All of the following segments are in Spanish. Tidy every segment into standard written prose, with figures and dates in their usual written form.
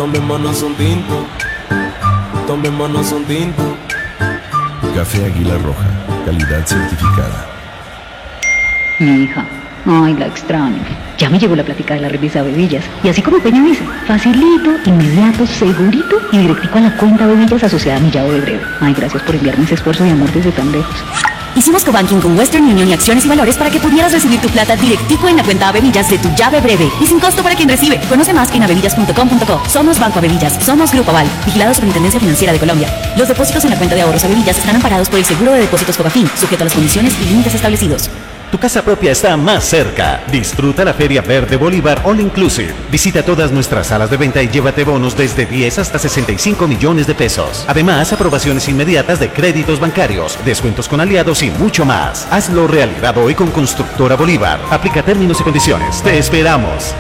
tomémonos un tinto, tomémonos un tinto. Café Águila Roja, calidad certificada. Mi hija, ay, la extraño. Ya me llegó la plática de la revista Bebillas. Y así como Peña dice, facilito, inmediato, segurito y directico a la cuenta Bebillas asociada a mi llave de breve. Ay, gracias por enviarme ese esfuerzo de amor desde tan lejos. Hicimos cobanking con Western Union y acciones y valores para que pudieras recibir tu plata directico en la cuenta Avevillas de tu llave breve y sin costo para quien recibe. Conoce más en avevillas.com.co. Somos Banco Avevillas, somos Grupo Aval, vigilado Superintendencia Financiera de Colombia. Los depósitos en la cuenta de ahorros Avevillas están amparados por el seguro de depósitos Fogafín, sujeto a las condiciones y límites establecidos. Tu casa propia está más cerca. Disfruta la Feria Verde Bolívar All Inclusive. Visita todas nuestras salas de venta y llévate bonos desde 10 hasta 65 millones de pesos. Además, aprobaciones inmediatas de créditos bancarios, descuentos con aliados y mucho más. Hazlo realidad hoy con Constructora Bolívar. Aplica términos y condiciones. Te esperamos.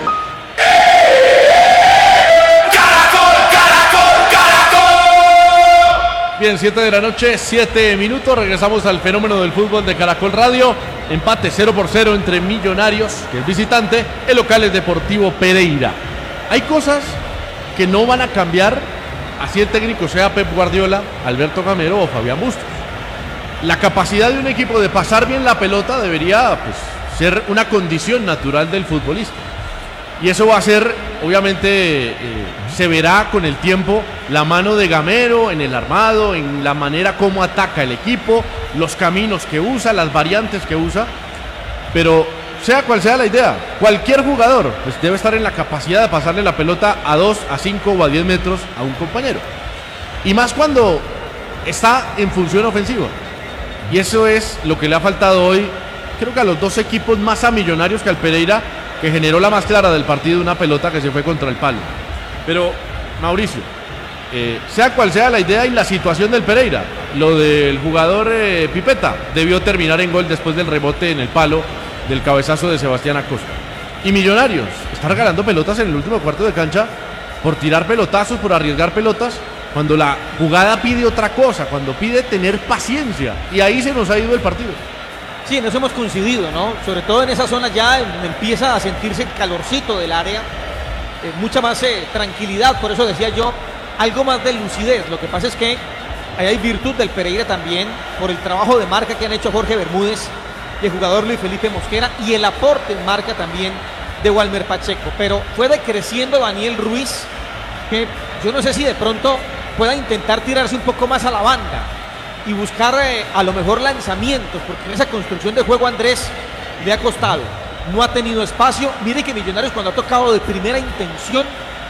Bien, 7 de la noche, 7 minutos. Regresamos al fenómeno del fútbol de Caracol Radio. Empate 0-0 entre Millonarios, que es visitante. El local es Deportivo Pereira. Hay cosas que no van a cambiar, así el técnico sea Pep Guardiola, Alberto Gamero o Fabián Bustos. La capacidad de un equipo de pasar bien la pelota debería ser una condición natural del futbolista. Y eso va a ser, obviamente, se verá con el tiempo la mano de Gamero en el armado, en la manera como ataca el equipo, los caminos que usa, las variantes que usa. Pero sea cual sea la idea, cualquier jugador pues debe estar en la capacidad de pasarle la pelota a 2, a 5 o a 10 metros a un compañero. Y más cuando está en función ofensiva. Y eso es lo que le ha faltado hoy, creo que a los dos equipos más a Millonarios que al Pereira, que generó la más clara del partido, una pelota que se fue contra el palo. Pero, Mauricio, sea cual sea la idea y la situación del Pereira, lo del jugador Pipeta debió terminar en gol después del rebote en el palo del cabezazo de Sebastián Acosta. Y Millonarios está regalando pelotas en el último cuarto de cancha por tirar pelotazos, por arriesgar pelotas, cuando la jugada pide otra cosa, cuando pide tener paciencia. Y ahí se nos ha ido el partido. Sí, en eso hemos coincidido, ¿no? Sobre todo en esa zona ya empieza a sentirse el calorcito del área, mucha más tranquilidad, por eso decía yo, algo más de lucidez. Lo que pasa es que ahí hay virtud del Pereira también, por el trabajo de marca que han hecho Jorge Bermúdez y el jugador Luis Felipe Mosquera, y el aporte en marca también de Walmer Pacheco. Pero fue decreciendo Daniel Ruiz, que yo no sé si de pronto pueda intentar tirarse un poco más a la banda y buscar a lo mejor lanzamientos, porque en esa construcción de juego Andrés le ha costado, no ha tenido espacio. Mire que Millonarios cuando ha tocado de primera intención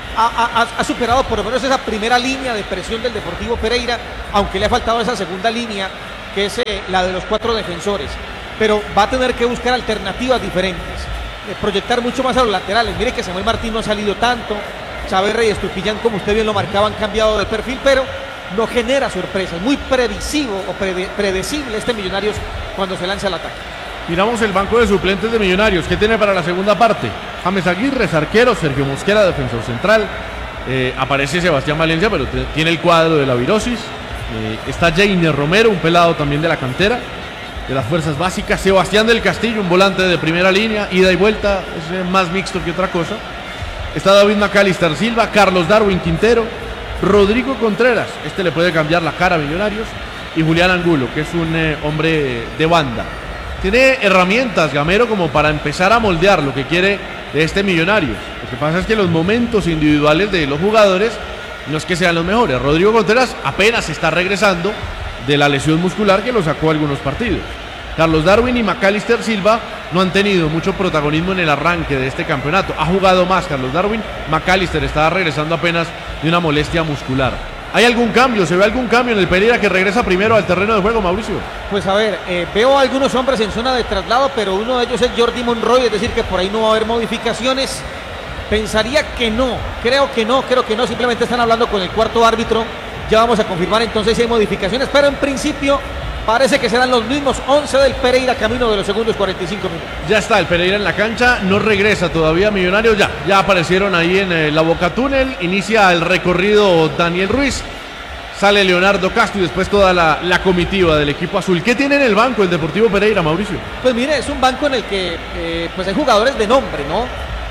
ha superado por lo menos esa primera línea de presión del Deportivo Pereira, aunque le ha faltado esa segunda línea que es la de los 4 defensores, pero va a tener que buscar alternativas diferentes, proyectar mucho más a los laterales. Mire que Samuel Martín no ha salido tanto, Chaverra y Estupiñán, como usted bien lo marcaba, han cambiado de perfil, pero no genera sorpresas. Muy previsivo o predecible este Millonarios cuando se lanza al ataque. Miramos el banco de suplentes de Millonarios. ¿Qué tiene para la segunda parte? James Aguirre, arquero. Sergio Mosquera, defensor central. Aparece Sebastián Valencia, pero tiene el cuadro de la virosis. Está Jainer Romero, un pelado también de la cantera, de las fuerzas básicas. Sebastián del Castillo, un volante de primera línea, ida y vuelta, es más mixto que otra cosa. Está David Macalister Silva, Carlos Darwin Quintero, Rodrigo Contreras, este le puede cambiar la cara a Millonarios, y Julián Angulo, que es un hombre de banda. Tiene herramientas Gamero como para empezar a moldear lo que quiere de este Millonarios. Lo que pasa es que los momentos individuales de los jugadores no es que sean los mejores. Rodrigo Contreras apenas está regresando de la lesión muscular que lo sacó algunos partidos. Carlos Darwin y Macalister Silva no han tenido mucho protagonismo en el arranque de este campeonato. Ha jugado más Carlos Darwin, Macalister estaba regresando apenas de una molestia muscular. ¿Hay algún cambio? ¿Se ve algún cambio en el Pereira que regresa primero al terreno de juego, Mauricio? Pues a ver, veo a algunos hombres en zona de traslado, pero uno de ellos es Jordi Monroy, es decir que por ahí no va a haber modificaciones. Pensaría que no, creo que no, simplemente están hablando con el cuarto árbitro. Ya vamos a confirmar entonces si hay modificaciones, pero en principio parece que serán los mismos 11 del Pereira camino de los segundos 45 minutos. Ya está el Pereira en la cancha, no regresa todavía Millonarios, ya aparecieron ahí en la Boca Túnel, inicia el recorrido Daniel Ruiz, sale Leonardo Castro y después toda la comitiva del equipo azul. ¿Qué tiene en el banco el Deportivo Pereira, Mauricio? Pues mire, es un banco en el que pues hay jugadores de nombre, ¿no?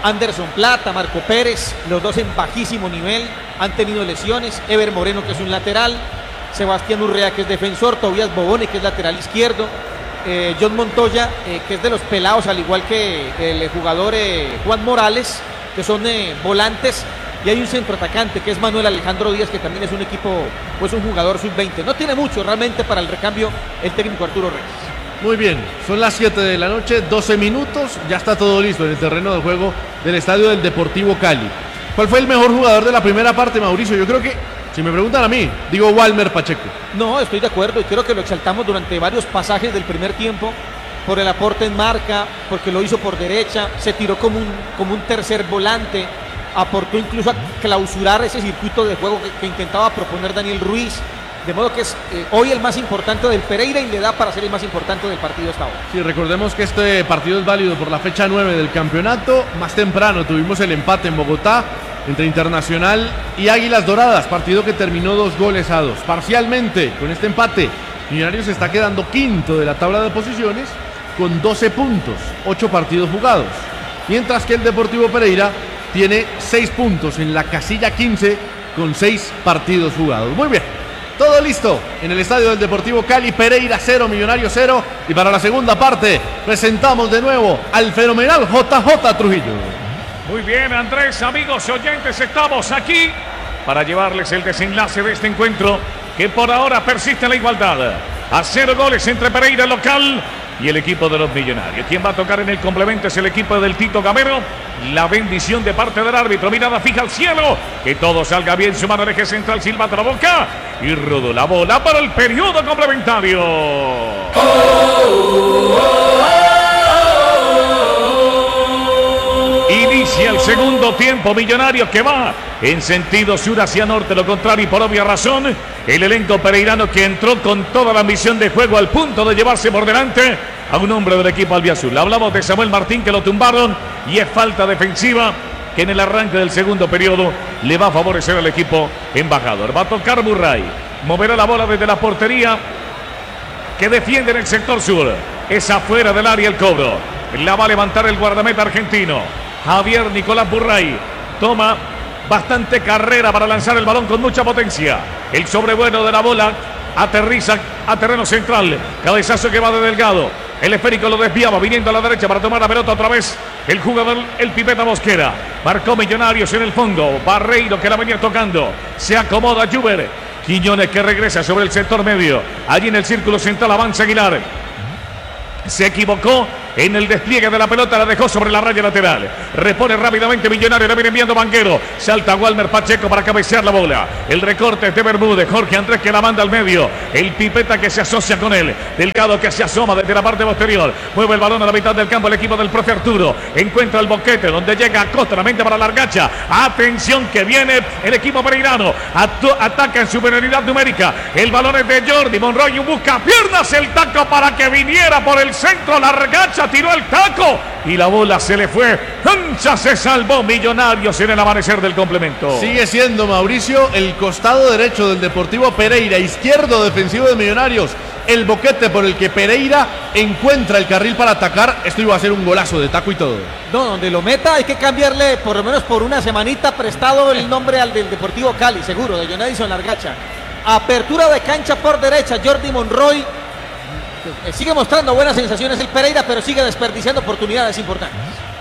Anderson Plata, Marco Pérez, los dos en bajísimo nivel, han tenido lesiones. Ever Moreno, que es un lateral, Sebastián Urrea, que es defensor, Tobías Bobone, que es lateral izquierdo, John Montoya, que es de los pelados, al igual que el jugador Juan Morales, que son volantes, y hay un centroatacante que es Manuel Alejandro Díaz, que también es un equipo, pues un jugador sub-20. No tiene mucho realmente para el recambio el técnico Arturo Reyes. Muy bien, son las 7 de la noche, 12 minutos, ya está todo listo en el terreno de juego del estadio del Deportivo Cali. ¿Cuál fue el mejor jugador de la primera parte, Mauricio? Yo creo que, si me preguntan a mí, digo Walmer Pacheco. No, estoy de acuerdo y creo que lo exaltamos durante varios pasajes del primer tiempo por el aporte en marca, porque lo hizo por derecha, se tiró como un tercer volante, aportó incluso a clausurar ese circuito de juego que intentaba proponer Daniel Ruiz. De modo que es hoy el más importante del Pereira y le da para ser el más importante del partido hasta ahora. Sí, recordemos que este partido es válido por la fecha 9 del campeonato. Más temprano tuvimos el empate en Bogotá entre Internacional y Águilas Doradas, partido que terminó 2-2 parcialmente. Con este empate, Millonarios está quedando quinto de la tabla de posiciones con 12 puntos, 8 partidos jugados, mientras que el Deportivo Pereira tiene 6 puntos en la casilla 15 con 6 partidos jugados. Muy bien. Todo listo en el estadio del Deportivo Cali. Pereira 0, Millonarios 0. Y para la segunda parte presentamos de nuevo al fenomenal JJ Trujillo. Muy bien, Andrés, amigos oyentes, estamos aquí para llevarles el desenlace de este encuentro que por ahora persiste en la igualdad. A 0 goles entre Pereira local y el equipo de los Millonarios. Quien va a tocar en el complemento es el equipo del Tito Gamero. La bendición de parte del árbitro, mirada fija al cielo, que todo salga bien, su mano en eje central, silbato a la boca y rodó la bola para el periodo complementario. Inicia el segundo tiempo, Millonarios que va en sentido sur hacia norte, lo contrario y por obvia razón, el elenco pereirano que entró con toda la ambición de juego al punto de llevarse por delante a un hombre del equipo albiazul. Hablamos de Samuel Martín, que lo tumbaron y es falta defensiva que en el arranque del segundo periodo le va a favorecer al equipo embajador. Va a tocar Murray, moverá la bola desde la portería que defiende en el sector sur, es afuera del área el cobro, la va a levantar el guardameta argentino Javier Nicolás Murray, toma bastante carrera para lanzar el balón con mucha potencia, el sobrevuelo de la bola aterriza a terreno central, cabezazo que va de Delgado, el esférico lo desviaba viniendo a la derecha para tomar la pelota otra vez el jugador, el Pipeta Mosquera, marcó Millonarios en el fondo, Barreiro que la venía tocando, se acomoda Juber, Quiñones que regresa sobre el sector medio, allí en el círculo central avanza Aguilar, se equivocó en el despliegue de la pelota, la dejó sobre la raya lateral, repone rápidamente Millonarios, le viene enviando Banguero, salta Walmer Pacheco para cabecear la bola, el recorte es de Bermúdez, Jorge Andrés que la manda al medio, el Pipeta que se asocia con él, Delgado que se asoma desde la parte posterior, mueve el balón a la mitad del campo el equipo del profe Arturo, encuentra el boquete donde llega Acosta, la mente para Largacha, atención que viene el equipo pereirano, ataca en superioridad numérica, el balón es de Jordi Monroy, busca piernas, el taco para que viniera por el centro, Largacha tiró el taco y la bola se le fue. Ancha se salvó Millonarios en el amanecer del complemento. Sigue siendo, Mauricio, el costado derecho del Deportivo Pereira, izquierdo defensivo de Millonarios, el boquete por el que Pereira encuentra el carril para atacar. Esto iba a ser un golazo de taco y todo. No, donde lo meta hay que cambiarle por lo menos por una semanita prestado el nombre al del Deportivo Cali, seguro, de John Edison Largacha. Apertura de cancha por derecha, Jordi Monroy. Sigue mostrando buenas sensaciones el Pereira, pero sigue desperdiciando oportunidades importantes.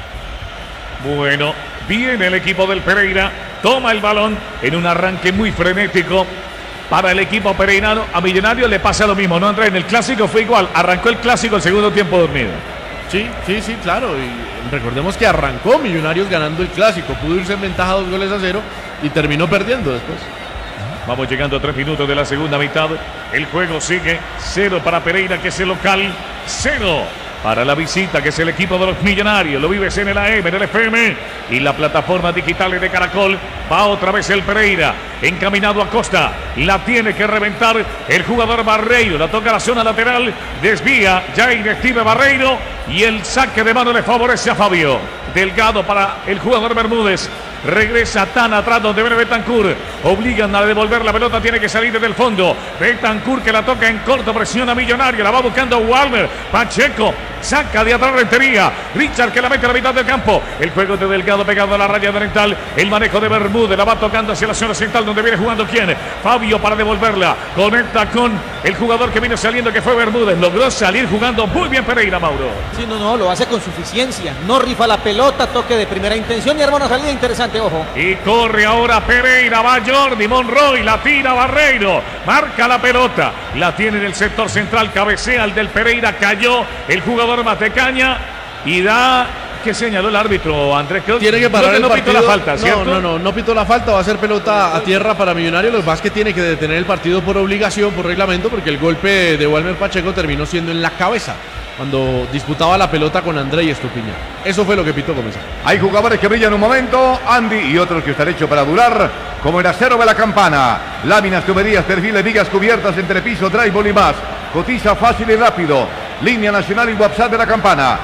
Bueno, viene el equipo del Pereira, toma el balón en un arranque muy frenético para el equipo pereirano. A Millonarios le pasa lo mismo, ¿no, Andrés? En el clásico fue igual, arrancó el clásico el segundo tiempo dormido. Sí, claro, y recordemos que arrancó Millonarios ganando el clásico, pudo irse en ventaja 2-0 y terminó perdiendo después. Vamos llegando a 3 minutos de la segunda mitad. El juego sigue 0 para Pereira, que es el local, 0 para la visita, que es el equipo de los Millonarios. Lo vives en el AM, en el FM y la plataforma digital de Caracol. Va otra vez el Pereira, encaminado a Costa, la tiene que reventar el jugador Barreiro, la toca a la zona lateral, desvía Jair Steve Barreiro y el saque de mano le favorece a Fabio. Delgado para el jugador Bermúdez. Regresa tan atrás donde viene Betancur. Obligan a devolver la pelota. Tiene que salir desde el fondo. Betancur que la toca en corto. Presiona Millonario. La va buscando Walmer. Pacheco saca de atrás Rentería. Richard que la mete a la mitad del campo. El juego de Delgado pegado a la raya de Oriental. El manejo de Bermúdez, la va tocando hacia la zona central donde viene jugando ¿quién? Fabio para devolverla. Conecta con el jugador que vino saliendo, que fue Bermúdez. Logró salir jugando muy bien Pereira, Mauro. Sí, no, lo hace con suficiencia. No rifa la pelota, toque de primera intención y arma una salida interesante, ojo. Y corre ahora Pereira, va Jordi Monroy, la tira Barreiro, marca la pelota, la tiene en el sector central, cabecea el del Pereira, cayó el jugador Matecaña y da... ¿Qué señaló el árbitro, Andrés? Tiene que parar el partido. No pitó la falta, ¿cierto? No pitó la falta, va a ser pelota a tierra para Millonarios. Lo que pasa es que tiene que detener el partido por obligación, por reglamento, porque el golpe de Walmer Pacheco terminó siendo en la cabeza cuando disputaba la pelota con André Estupiñán. Eso fue lo que pitó Comenzar. Hay jugadores que brillan un momento, Andy, y otros que están hechos para durar, como el acero de la campana. Láminas, tuberías, perfiles, vigas cubiertas, entrepiso, drywall y más. Cotiza fácil y rápido. Línea nacional y WhatsApp de la campana.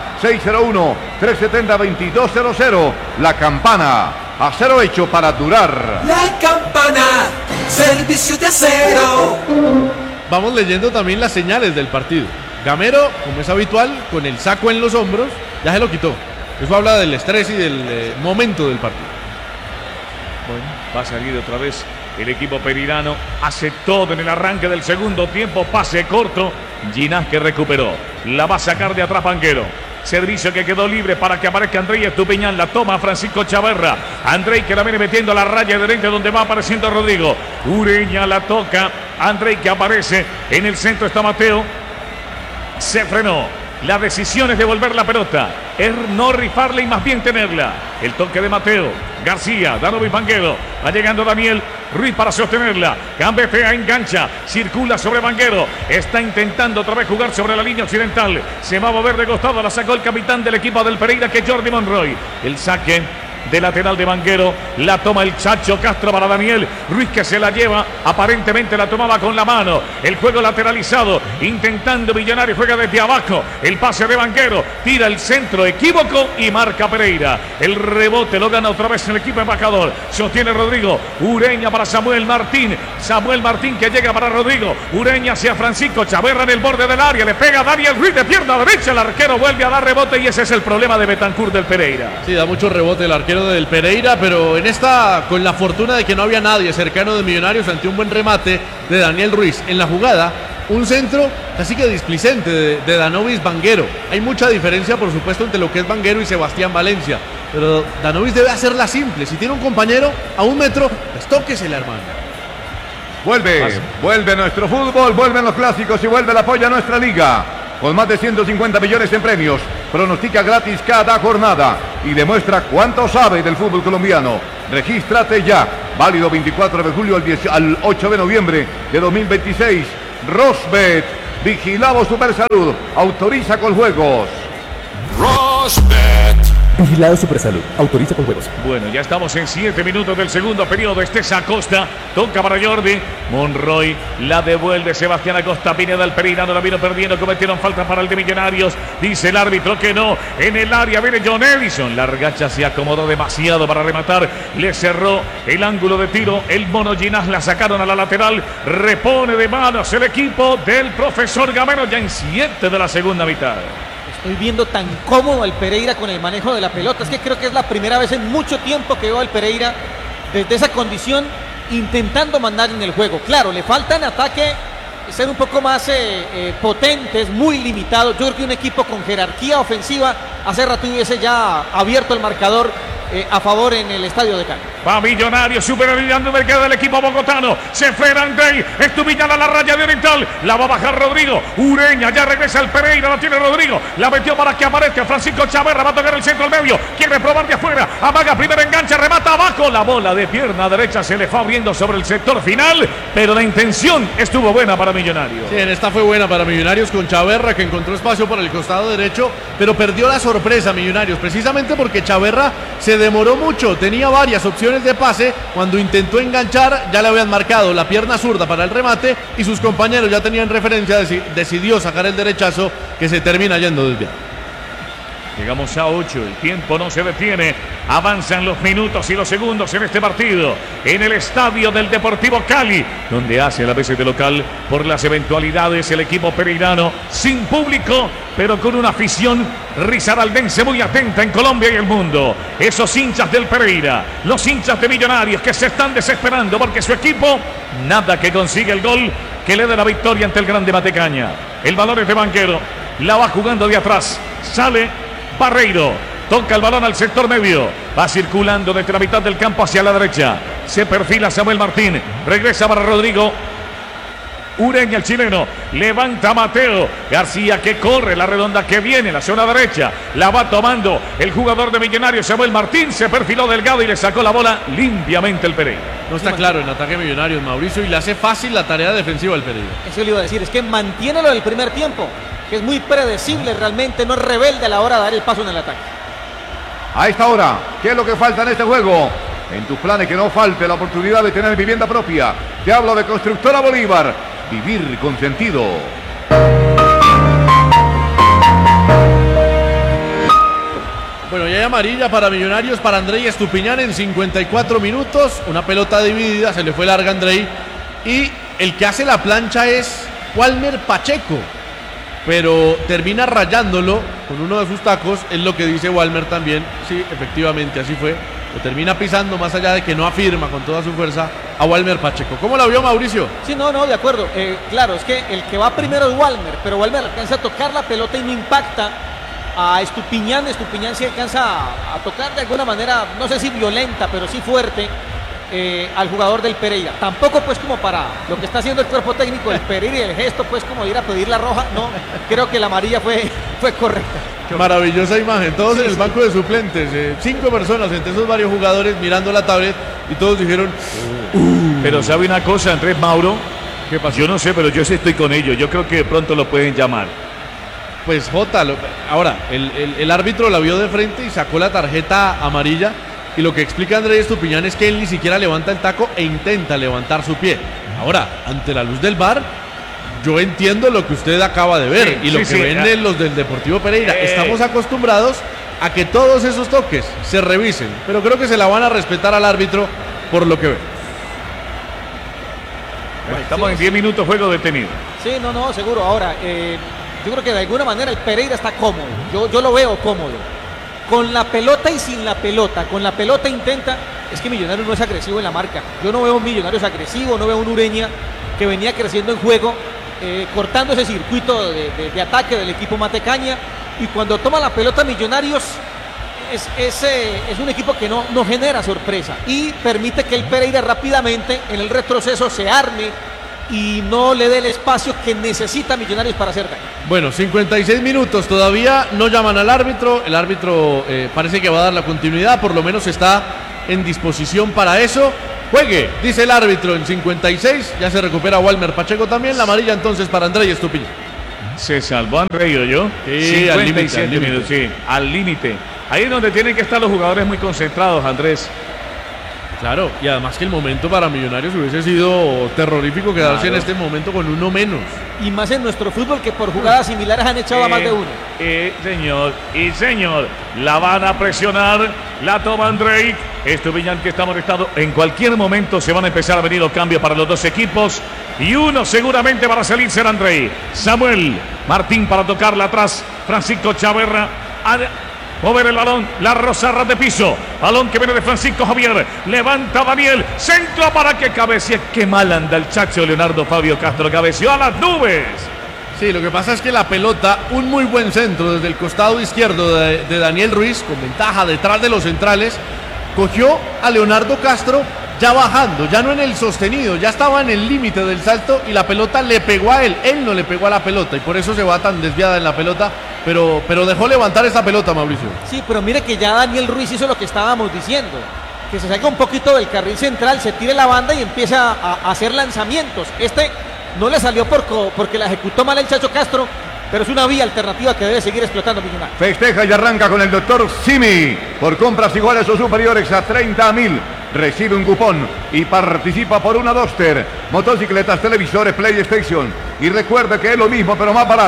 601-370-2200. La campana. Acero hecho para durar. La campana, servicio de acero. Vamos leyendo también las señales del partido. Gamero, como es habitual, con el saco en los hombros, ya se lo quitó. Eso habla del estrés y del momento del partido. Bueno, va a salir otra vez el equipo perirano. Hace todo en el arranque del segundo tiempo. Pase corto. Ginás que recuperó. La va a sacar de atrás Banguero. Servicio que quedó libre para que aparezca Andrei Estupiñán. La toma Francisco Chaverra. Andrei que la viene metiendo a la raya de frente donde va apareciendo Rodrigo. Ureña la toca. Andrei que aparece. En el centro está Mateo. Se frenó. La decisión es devolver la pelota. Es no rifarla y más bien tenerla. El toque de Mateo. García, Danovis Banguero. Va llegando Daniel Ruiz para sostenerla. Gambefea, engancha. Circula sobre Banguero. Está intentando otra vez jugar sobre la línea occidental. Se va a mover de costado. La sacó el capitán del equipo del Pereira, que es Jordi Monroy. El saque de lateral de Banguero, la toma el Chacho Castro para Daniel Ruiz, que se la lleva, aparentemente la tomaba con la mano. El juego lateralizado, intentando Millonario, juega desde abajo, el pase de Banguero, tira el centro, equívoco y marca Pereira. El rebote lo gana otra vez el equipo embajador, sostiene Rodrigo. Ureña para Samuel Martín que llega para Rodrigo. Ureña hacia Francisco Chaverra en el borde del área, le pega a Daniel Ruiz de pierna derecha, el arquero vuelve a dar rebote y ese es el problema de Betancur del Pereira. Sí, da mucho rebote el arquero del Pereira, pero en esta, con la fortuna de que no había nadie cercano de Millonarios, ante un buen remate de Daniel Ruiz en la jugada, un centro casi que displicente de Danovis Banguero. Hay mucha diferencia, por supuesto, entre lo que es Banguero y Sebastián Valencia, pero Danovis debe hacerla simple. Si tiene un compañero a un metro, pues tóquesela, hermano. Vuelve nuestro fútbol, vuelven los clásicos y vuelve el apoyo a nuestra liga. Con más de 150 millones en premios, pronostica gratis cada jornada y demuestra cuánto sabe del fútbol colombiano. Regístrate ya, válido 24 de julio al 8 de noviembre de 2026. Rosbet, vigilamos Supersalud, autoriza con juegos. Rosbet. Vigilado Supersalud, autoriza con juegos. Bueno, ya estamos en 7 minutos del segundo periodo. Estesa Acosta, toca para Jordi Monroy, la devuelve Sebastián Acosta. Pineda el Pereirano la vino perdiendo, cometieron falta para el de Millonarios. Dice el árbitro que no. En el área viene John Edison. La regacha se acomodó demasiado para rematar. Le cerró el ángulo de tiro. El mono Ginás la sacaron a la lateral. Repone de manos el equipo del profesor Gamero ya en 7 de la segunda mitad. Estoy viendo tan cómodo al Pereira con el manejo de la pelota. Es que creo que es la primera vez en mucho tiempo que veo al Pereira desde esa condición intentando mandar en el juego. Claro, le falta en ataque ser un poco más potentes, muy limitados. Yo creo que un equipo con jerarquía ofensiva hace rato hubiese ya abierto el marcador a favor en el estadio de Cali. Va Millonarios, superioridad numérica del equipo bogotano. Se frena Andrei Estupiñán a la raya de Oriental. La va a bajar Rodrigo. Ureña ya regresa el Pereira. La tiene Rodrigo. La metió para que aparezca Francisco Chaverra. Va a tocar el centro al medio. Quiere probar de afuera. Amaga, primera engancha, remata abajo. La bola de pierna derecha se le fue abriendo sobre el sector final. Pero la intención estuvo buena para Millonarios. Sí, en esta fue buena para Millonarios con Chaverra, que encontró espacio por el costado derecho. Pero perdió la sorpresa Millonarios, precisamente porque Chaverra se demoró mucho. Tenía varias opciones de pase. Cuando intentó enganchar, ya le habían marcado la pierna zurda para el remate y sus compañeros ya tenían referencia. Decidió sacar el derechazo que se termina yendo desviado. Llegamos a 8, el tiempo no se detiene, avanzan los minutos y los segundos en este partido, en el estadio del Deportivo Cali, donde hace a veces de local por las eventualidades el equipo pereirano, sin público, pero con una afición risaraldense muy atenta en Colombia y el mundo. Esos hinchas del Pereira, los hinchas de Millonarios que se están desesperando porque su equipo, nada que consigue el gol que le dé la victoria ante el Grande Matecaña. El balón es de Banquero, la va jugando de atrás, sale Barreiro, toca el balón al sector medio, va circulando desde la mitad del campo hacia la derecha, se perfila Samuel Martín, regresa para Rodrigo Ureña, el chileno, levanta Mateo García que corre, la redonda que viene, la zona derecha, la va tomando el jugador de Millonarios, Samuel Martín, se perfiló delgado y le sacó la bola limpiamente el Pereira. No está claro en ataque Millonarios, Mauricio, y le hace fácil la tarea defensiva al Pereira. Eso le iba a decir, es que mantiene lo del primer tiempo, que es muy predecible realmente, no es rebelde a la hora de dar el paso en el ataque. A esta hora, ¿qué es lo que falta en este juego? En tus planes que no falte la oportunidad de tener vivienda propia. Te hablo de Constructora Bolívar. Vivir con sentido. Bueno, ya hay amarilla para Millonarios, para Andrei Estupiñán en 54 minutos. Una pelota dividida, se le fue larga a Andrei. Y el que hace la plancha es Walmer Pacheco. Pero termina rayándolo con uno de sus tacos, es lo que dice Walmer también. Sí, efectivamente, así fue. Lo termina pisando, más allá de que no afirma con toda su fuerza a Walmer Pacheco. ¿Cómo la vio, Mauricio? Sí, no, de acuerdo. Claro, es que el que va primero es Walmer, pero Walmer alcanza a tocar la pelota y no impacta a Estupiñán. Estupiñán sí alcanza a tocar de alguna manera, no sé si violenta, pero sí fuerte al jugador del Pereira. Tampoco pues como para lo que está haciendo el cuerpo técnico del Pereira y el gesto pues como ir a pedir la roja. No, creo que la amarilla fue correcta. Qué maravillosa imagen, todos en el banco de suplentes, 5 personas entre esos varios jugadores mirando la tablet y todos dijeron Pero sabe una cosa, Andrés Mauro, ¿qué pasó? Yo no sé, pero yo sí estoy con ellos, yo creo que pronto lo pueden llamar. Pues Jota, ahora, el árbitro la vio de frente y sacó la tarjeta amarilla, y lo que explica Andrés Estupiñán es que él ni siquiera levanta el taco e intenta levantar su pie. Ahora, ante la luz del VAR, yo entiendo lo que usted acaba de ver y lo que ven los del Deportivo Pereira. Estamos acostumbrados a que todos esos toques se revisen, pero creo que se la van a respetar al árbitro por lo que ve. Estamos en 10 minutos, juego detenido. Sí, no, seguro. Ahora, yo creo que de alguna manera el Pereira está cómodo. Yo lo veo cómodo. Con la pelota y sin la pelota. Con la pelota intenta. Es que Millonarios no es agresivo en la marca. Yo no veo un Millonarios agresivo, no veo un Ureña que venía creciendo en juego, cortando ese circuito de ataque del equipo Matecaña. Y cuando toma la pelota Millonarios es un equipo que no genera sorpresa y permite que el Pereira rápidamente en el retroceso se arme y no le dé el espacio que necesita Millonarios para hacer daño. Bueno, 56 minutos, todavía no llaman al árbitro, el árbitro parece que va a dar la continuidad, por lo menos está en disposición para eso. Juegue, dice el árbitro en 56, ya se recupera Walmer Pacheco también, la amarilla entonces para Andrei Estupiñán. Se salvó Andrei, ¿yo? Sí, 57 minutos, sí, al límite. Ahí es donde tienen que estar los jugadores muy concentrados, Andrés. Claro, y además que el momento para Millonarios hubiese sido terrorífico quedarse en este momento con uno menos. Y más en nuestro fútbol que por jugadas similares han echado a más de uno. Señor, la van a presionar, la toma Andrei Estupiñán que está molestado. En cualquier momento se van a empezar a venir los cambios para los dos equipos y uno seguramente para salir será Andrei. Samuel Martín para tocarla atrás, Francisco Chaverra mover el balón, la rozarra de piso, balón que viene de Francisco Javier, levanta Daniel, centro para que cabecee. Qué mal anda el chacho Leonardo Fabio Castro, cabeció a las nubes. Sí, lo que pasa es que la pelota, un muy buen centro desde el costado izquierdo de Daniel Ruiz, con ventaja detrás de los centrales, cogió a Leonardo Castro ya bajando, ya no en el sostenido, ya estaba en el límite del salto y la pelota le pegó a él no le pegó a la pelota y por eso se va tan desviada en la pelota, pero dejó levantar esa pelota, Mauricio. Sí, pero mire que ya Daniel Ruiz hizo lo que estábamos diciendo, que se saca un poquito del carril central, se tire la banda y empieza a hacer lanzamientos. No le salió porque la ejecutó mal el Chacho Castro, pero es una vía alternativa que debe seguir explotando Millonarios. Festeja y arranca con el doctor Simi. Por compras iguales o superiores a 30.000. Recibe un cupón y participa por una Duster, motocicletas, televisores, PlayStation. Y recuerde que es lo mismo pero más barato.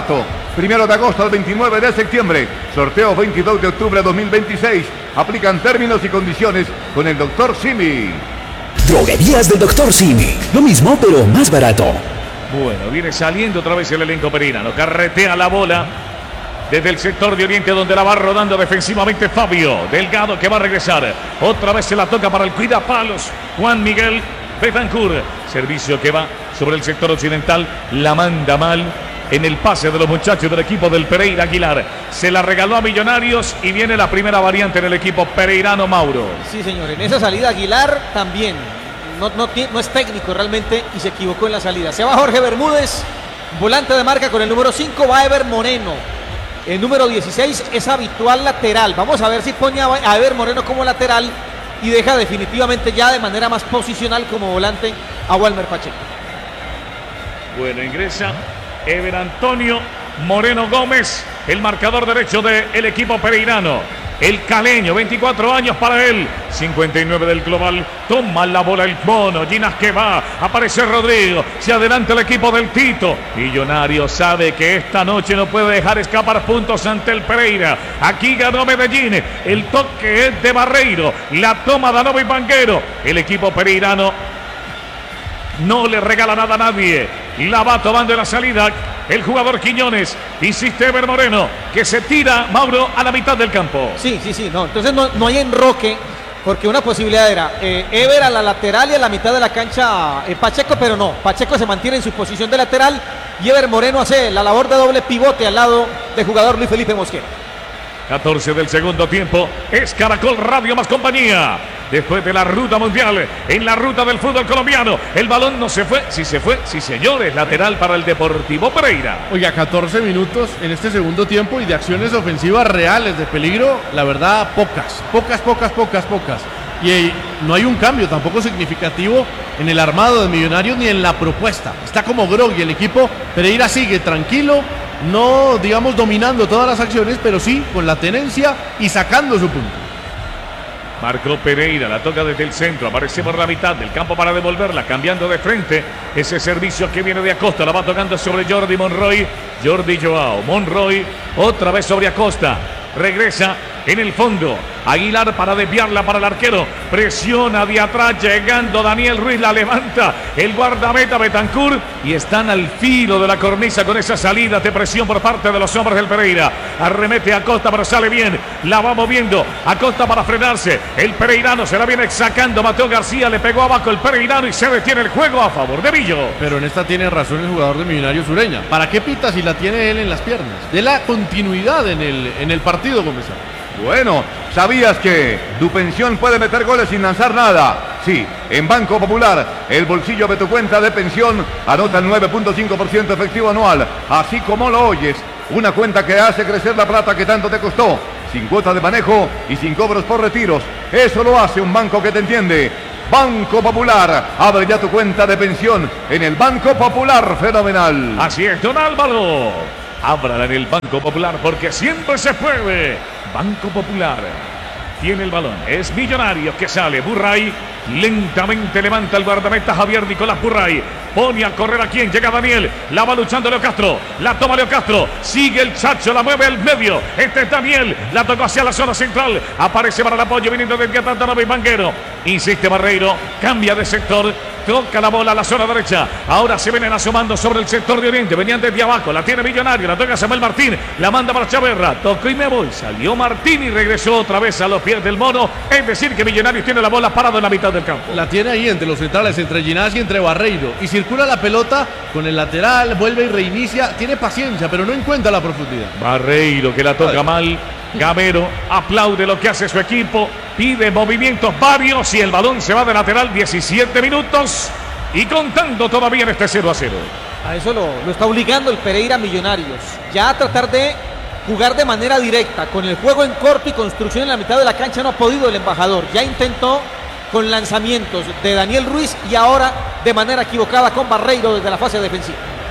1 de agosto al 29 de septiembre. Sorteo 22 de octubre de 2026. Aplican términos y condiciones con el Dr. Simi. Droguerías del Dr. Simi. Lo mismo, pero más barato. Bueno, viene saliendo otra vez el elenco pereirano. Carretea la bola desde el sector de Oriente, donde la va rodando defensivamente Fabio Delgado, que va a regresar. Otra vez se la toca para el cuidapalos Juan Miguel Betancourt. Servicio que va sobre el sector occidental. La manda mal en el pase de los muchachos del equipo del Pereira Aguilar. Se la regaló a Millonarios y viene la primera variante en el equipo pereirano, Mauro. Sí, señor. En esa salida Aguilar también. No es técnico realmente y se equivocó en la salida. Se va Jorge Bermúdez, volante de marca con el número 5, va Ever Moreno. El número 16 es habitual lateral. Vamos a ver si pone a Ever Moreno como lateral y deja definitivamente ya de manera más posicional como volante a Walmer Pacheco. Bueno, ingresa Ever Antonio Moreno Gómez, el marcador derecho del equipo pereirano. El caleño, 24 años para él, 59 del global. Toma la bola el mono, Ginas que va, aparece Rodrigo, se adelanta el equipo del Tito. Millonario sabe que esta noche no puede dejar escapar puntos ante el Pereira. Aquí ganó Medellín, el toque es de Barreiro, la toma Danovo y Banguero. El equipo pereirano no le regala nada a nadie. La va tomando en la salida el jugador Quiñones. Insiste Ever Moreno, que se tira, Mauro, a la mitad del campo. Sí. No, entonces no hay enroque, porque una posibilidad era Ever a la lateral y a la mitad de la cancha Pacheco, pero no. Pacheco se mantiene en su posición de lateral y Ever Moreno hace la labor de doble pivote al lado del jugador Luis Felipe Mosquera. 14 del segundo tiempo, es Caracol Radio más compañía. Después de la ruta mundial, en la ruta del fútbol colombiano, el balón no se fue, sí señores, lateral para el Deportivo Pereira. Oiga, 14 minutos en este segundo tiempo y de acciones ofensivas reales de peligro, la verdad, pocas. Y no hay un cambio tampoco significativo en el armado de Millonarios ni en la propuesta. Está como groggy el equipo. Pereira sigue tranquilo, no digamos dominando todas las acciones, pero sí con la tenencia y sacando su punto. Marcó Pereira, la toca desde el centro, aparece por la mitad del campo para devolverla, cambiando de frente. Ese servicio que viene de Acosta, la va tocando sobre Jordi Monroy. Jordi Joao Monroy, otra vez sobre Acosta. Regresa en el fondo. Aguilar para desviarla para el arquero. Presiona de atrás, llegando Daniel Ruiz, la levanta el guardameta Betancourt y están al filo de la cornisa con esa salida de presión por parte de los hombres del Pereira. Arremete a Costa, pero sale bien. La va moviendo a Costa para frenarse. El pereirano se la viene sacando. Mateo García le pegó abajo el pereirano y se detiene el juego a favor de Villo. Pero en esta tiene razón el jugador de Millonarios Ureña. ¿Para qué pita si la tiene él en las piernas? De la continuidad en el partido, comenzar. Bueno, ¿sabías que tu pensión puede meter goles sin lanzar nada? Sí, en Banco Popular, el bolsillo de tu cuenta de pensión anota el 9.5% efectivo anual, así como lo oyes. Una cuenta que hace crecer la plata que tanto te costó, sin cuota de manejo y sin cobros por retiros. Eso lo hace un banco que te entiende. Banco Popular, abre ya tu cuenta de pensión en el Banco Popular. Fenomenal. Así es, don Álvaro. Ábrala en el Banco Popular porque siempre se puede. Banco Popular tiene el balón, es Millonario que sale. Burray lentamente levanta el guardameta Javier Nicolás Burray. Pone a correr a quien llega Daniel. La va luchando Leo Castro. La toma Leo Castro. Sigue el Chacho, la mueve al medio. Este es Daniel. La tocó hacia la zona central. Aparece para el apoyo viniendo desde Atantanova y Banguero. Insiste Barreiro. Cambia de sector. Toca la bola a la zona derecha. Ahora se vienen asomando sobre el sector de Oriente. Venían desde abajo. La tiene Millonario. La toca Samuel Martín. La manda para Chaverra. Tocó y me voy. Salió Martín y regresó otra vez a los pies del mono. Es decir que Millonarios tiene la bola parado en la mitad del campo. La tiene ahí entre los centrales, entre Ginás y entre Barreiro. Y circula la pelota con el lateral. Vuelve y reinicia. Tiene paciencia, pero no encuentra la profundidad. Barreiro que la toca mal. Gamero aplaude lo que hace su equipo, pide movimientos varios y el balón se va de lateral. 17 minutos y contando todavía en este 0-0. A eso lo está obligando el Pereira Millonarios, ya a tratar de jugar de manera directa, con el juego en corto y construcción en la mitad de la cancha. No ha podido el embajador, ya intentó con lanzamientos de Daniel Ruiz y ahora de manera equivocada con Barreiro desde la fase defensiva.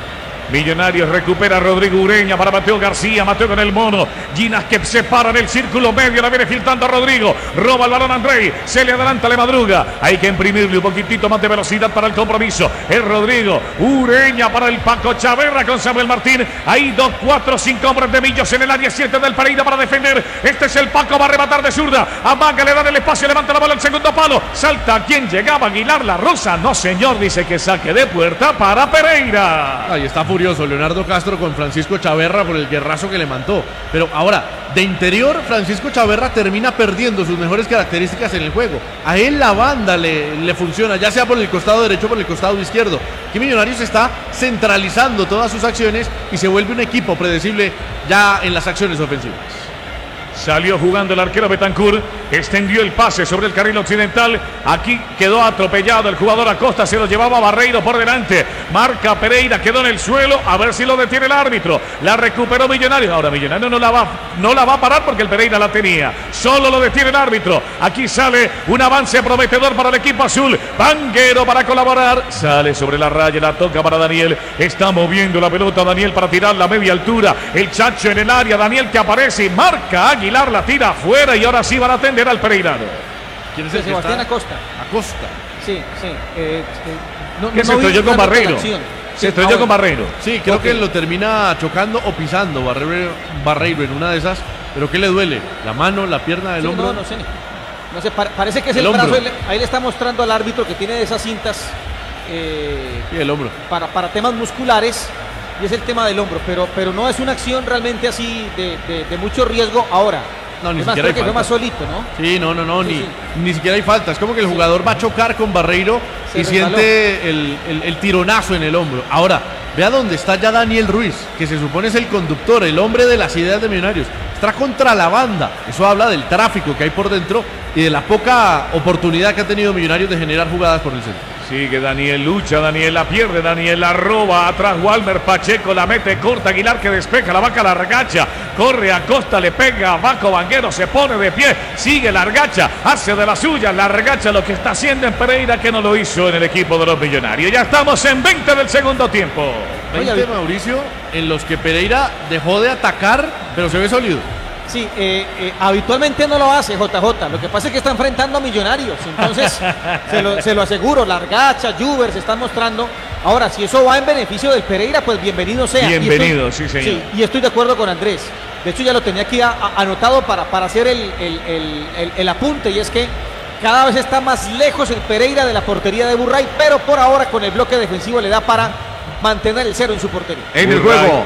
Millonarios recupera a Rodrigo Ureña para Mateo García. Mateo con el mono. Ginas que se para en el círculo medio. La viene filtrando a Rodrigo. Roba el balón a Andrei. Se le adelanta, le madruga. Hay que imprimirle un poquitito más de velocidad para el compromiso. Es Rodrigo Ureña para el Paco Chaverra con Samuel Martín. Hay 2, 4, 5 hombres de Millos en el área 7 del Pereira para defender. Este es el Paco. Va a rematar de zurda. Amaga, le da el espacio. Levanta la bola al segundo palo. Salta. ¿Quién llegaba? Aguilar La Rosa. No, señor. Dice que saque de puerta para Pereira. Ahí está furioso Leonardo Castro con Francisco Chaverra por el guerrazo que le mandó. Pero ahora, de interior, Francisco Chaverra termina perdiendo sus mejores características en el juego. A él la banda le funciona, ya sea por el costado derecho o por el costado izquierdo. Que Millonarios está centralizando todas sus acciones y se vuelve un equipo predecible ya en las acciones ofensivas. Salió jugando el arquero Betancur, extendió el pase sobre el carril occidental. Aquí quedó atropellado el jugador Acosta, se lo llevaba Barreiro por delante. Marca Pereira, quedó en el suelo, a ver si lo detiene el árbitro. La recuperó Millonarios. Ahora Millonarios no la va a parar porque el Pereira la tenía. Solo lo detiene el árbitro. Aquí sale un avance prometedor para el equipo azul. Vanguero para colaborar. Sale sobre la raya, la toca para Daniel. Está moviendo la pelota Daniel para tirar la media altura. El Chacho en el área, Daniel que aparece y marca Aguilar, la tira afuera y ahora sí van a atender al pereirano. ¿Quién es el Sebastián Acosta? Acosta. Sí. Que se estrelló con Barreiro. Se estrelló con Barreiro. Sí, creo que lo termina chocando o pisando Barreiro en una de esas. ¿Pero qué le duele? ¿La mano, la pierna, el hombro? No sé, parece que es el brazo. Ahí le está mostrando al árbitro que tiene de esas cintas y el hombro. Para temas musculares. Y es el tema del hombro, pero no es una acción realmente así de mucho riesgo ahora. No, ni siquiera hay falta. Fue más solito, ¿no? Sí, no, ni siquiera hay falta. Es como que el jugador va a chocar con Barreiro y siente el tironazo en el hombro. Ahora, vea dónde está ya Daniel Ruiz, que se supone es el conductor, el hombre de las ideas de Millonarios. Está contra la banda. Eso habla del tráfico que hay por dentro y de la poca oportunidad que ha tenido Millonarios de generar jugadas por el centro. Sigue Daniel, lucha Daniel, la pierde Daniel, la roba atrás Walmer Pacheco, la mete corta, Aguilar que despeja, la vaca la regacha, corre Acosta, le pega, Baco Vanguero se pone de pie, sigue la regacha, hace de la suya, la regacha lo que está haciendo en Pereira que no lo hizo en el equipo de los Millonarios. Ya estamos en 20 del segundo tiempo. 20, Mauricio, en los que Pereira dejó de atacar, pero se ve sólido. Sí, habitualmente no lo hace JJ, lo que pasa es que está enfrentando a Millonarios, entonces se lo aseguro, Largacha, Juber se están mostrando. Ahora, si eso va en beneficio del Pereira, pues bienvenido sea. Bienvenido, sí señor. Sí, y estoy de acuerdo con Andrés, de hecho ya lo tenía aquí anotado para hacer el apunte, y es que cada vez está más lejos el Pereira de la portería de Burray, pero por ahora con el bloque defensivo le da para mantener el 0 en su portería. En el juego.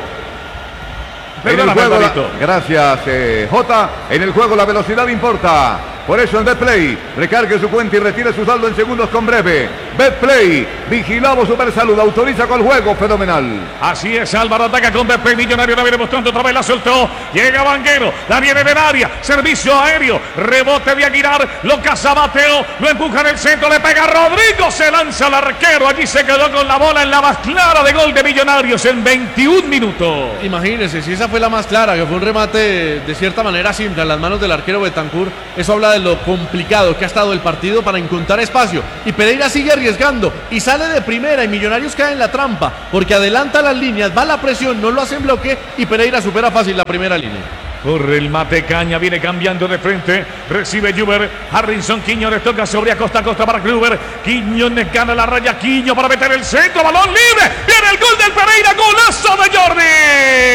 Gracias, Jota. En el juego la velocidad importa. Por eso en Betplay, recargue su cuenta y retire su saldo en segundos con breve. Betplay, vigilado Supersalud, autoriza con el juego fenomenal. Así es, Álvaro ataca con Betplay, Millonario la viene mostrando otra vez, la soltó. Llega Vanguero, la viene en el área, servicio aéreo, rebote de Aguilar, lo caza Mateo, lo empuja en el centro, le pega Rodrigo, se lanza al arquero, allí se quedó con la bola en la más clara de gol de Millonarios en 21 minutos. Imagínense, si esa fue la más clara, que fue un remate de cierta manera simple en las manos del arquero Betancur, eso habla de lo complicado que ha estado el partido para encontrar espacio, y Pereira sigue arriesgando y sale de primera y Millonarios cae en la trampa porque adelanta las líneas, va la presión, no lo hace en bloque y Pereira supera fácil la primera línea. Corre el Mate Caña, viene cambiando de frente, recibe Juber, Harrison Quiñones toca sobre Acosta para Kluber, Quiñones gana la raya, Quiño para meter el centro, balón libre, viene el gol del Pereira, golazo de Jordi.